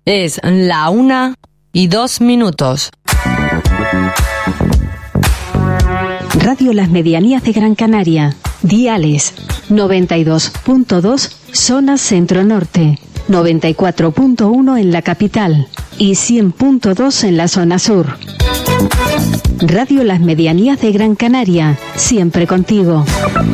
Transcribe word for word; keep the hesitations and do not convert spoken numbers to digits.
Es la una y dos minutos. Radio Las Medianías de Gran Canaria. Diales noventa y dos punto dos zona centro-norte, noventa y cuatro punto uno en la capital y cien punto dos en la zona sur. Radio Las Medianías de Gran Canaria, siempre contigo.